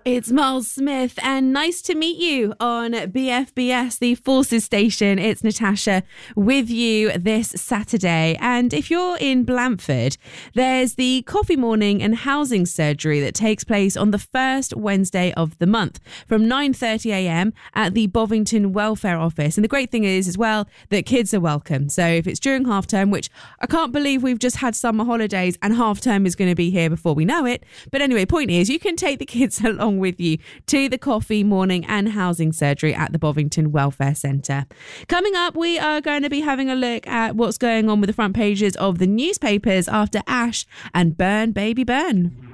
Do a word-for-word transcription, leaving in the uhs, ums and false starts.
It's Miles Smith, and nice to meet you on B F B S, the Forces Station. It's Natasha with you this Saturday. And if you're in Blandford, there's the Coffee Morning and Housing Surgery that takes place on the first Wednesday of the month from nine thirty a m at the Bovington Welfare Office. And the great thing is as well that kids are welcome. So if it's during half term, which I can't believe we've just had summer holidays and half term is going to be here before we know it. But anyway, point is you can take the kids along with you to the Coffee Morning and Housing Surgery at the Bovington Welfare Centre. Coming up, we are going to be having a look at what's going on with the front pages of the newspapers after Ash and Burn Baby Burn.